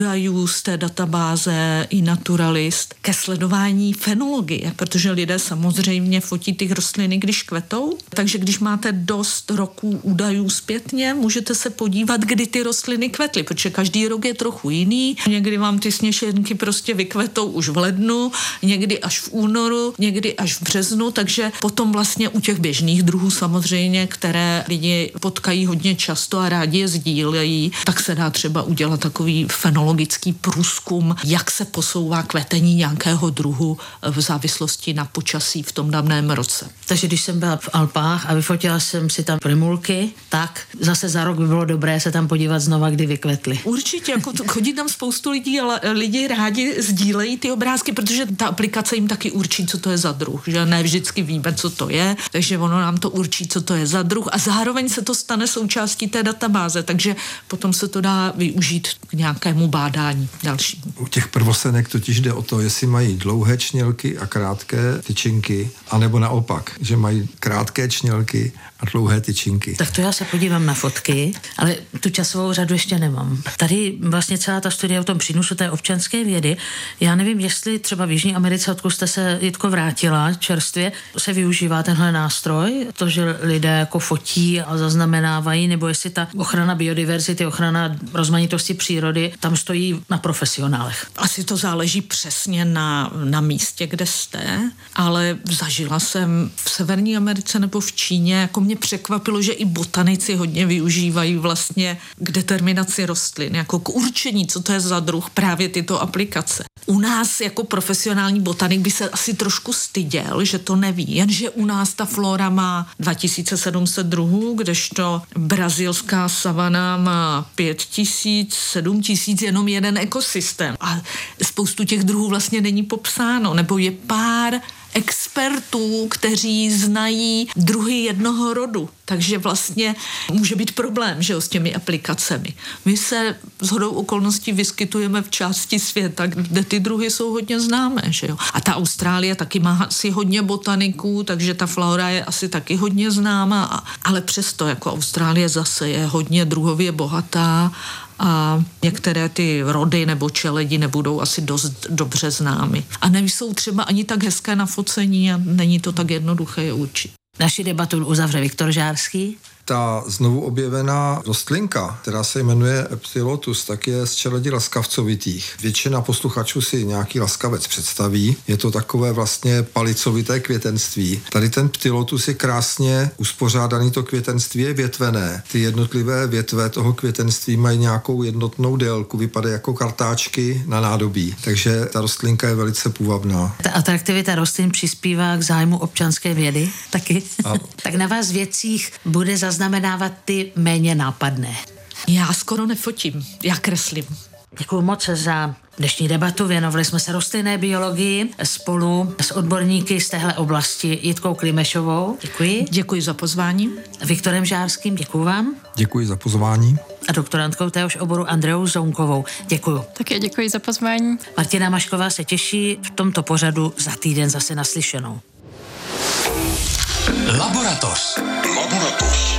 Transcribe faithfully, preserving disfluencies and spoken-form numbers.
údajů z té databáze iNaturalist ke sledování fenologie, protože lidé samozřejmě fotí ty rostliny, když kvetou. Takže když máte dost roků údajů zpětně, můžete se podívat, kdy ty rostliny kvetly, protože každý rok je trochu jiný. Někdy vám ty sněženky prostě vykvetou už v lednu, někdy až v únoru, někdy až v březnu, takže potom vlastně u těch běžných druhů samozřejmě, které lidi potkají hodně často a rádi je sdílejí, tak se dá třeba udělat takový fenologický průzkum, jak se posouvá kvetení nějakého druhu v závislosti na počasí v tom daném roce. Takže když jsem byla v Alpách a vyfotila jsem si tam primulky, tak zase za rok by bylo dobré se tam podívat znova, kdy vykvetly. Určitě, jako chodí tam spoustu lidí, ale lidi rádi sdílejí ty obrázky, protože ta aplikace jim taky určí, co to je za druh, že ne vždycky víme, co to je, takže ono nám to určí, co to je za druh a zároveň se to stane součástí té databáze, takže potom se to dá využít k nějakému bádání dalšímu. U těch prvosenek totiž jde o to, jestli mají dlouhé čnělky a krátké tyčinky, anebo naopak, že mají krátké čnělky a dlouhé tyčinky. Tak to já se podívám na fotky, ale tu časovou řadu ještě nemám. Tady vlastně celá ta studie o tom přínosu té občanské vědy, já nevím, jestli třeba v Jižní Americe, odkud jste se, Jitko, vrátila čerstvě, se využívá tenhle nástroj, to, že lidé jako fotí a zaznamenávají, nebo jestli ta ochrana biodiverzity, ochrana rozmanitosti přírody tam stojí na profesionálech. Asi to záleží přesně na, na místě, kde jste, ale zažila jsem v Severní Americe nebo v Číně, jako mě překvapilo, že i botanici hodně využívají vlastně k determinaci rostlin, jako k určení, co to je za druh, právě tyto aplikace. U nás jako profesionální botanik by se asi trošku styděl, že to neví, jenže u nás ta flora má dva tisíce sedm set druhů, kdežto brazilská savana má pět tisíc, sedm tisíc, jenom jeden ekosystém. A spoustu těch druhů vlastně není popsáno, nebo je pár expertů, kteří znají druhy jednoho rodu. Takže vlastně může být problém, že jo, s těmi aplikacemi. My se shodou okolností vyskytujeme v části světa, kde ty druhy jsou hodně známé, že jo. A ta Austrálie taky má asi hodně botaniků, takže ta flora je asi taky hodně známá, ale přesto jako Austrálie zase je hodně druhově bohatá a některé ty rody nebo čeledi nebudou asi dost dobře známy. A nejsou třeba ani tak hezké na focení a není to tak jednoduché je určit. Naši debatu uzavře Viktor Žárský. Ta znovu objevená rostlinka, která se jmenuje Ptylotus, tak je z čeledi laskavcovitých. Většina posluchačů si nějaký laskavec představí. Je to takové vlastně palicovité květenství. Tady ten Ptylotus je krásně uspořádaný, to květenství je větvené. Ty jednotlivé větve toho květenství mají nějakou jednotnou délku, vypadají jako kartáčky na nádobí. Takže ta rostlinka je velice půvabná. Ta atraktivita rostlin přispívá k zájmu občanské vědy taky. A... tak na vás věcích bude zaznamenávat ty méně nápadné. Já skoro nefotím, já kreslím. Děkuji moc za dnešní debatu. Věnovali jsme se rostlinné biologii spolu s odborníky z téhle oblasti Jitkou Klimešovou. Děkuji. Děkuji za pozvání. Viktorem Žárským, děkuji vám. Děkuji za pozvání. A doktorantkou téhož oboru Andreou Zounkovou. Děkuji. Také děkuji za pozvání. Martina Mašková se těší v tomto pořadu za týden zase naslyšenou. Laboratoř. Laboratoř.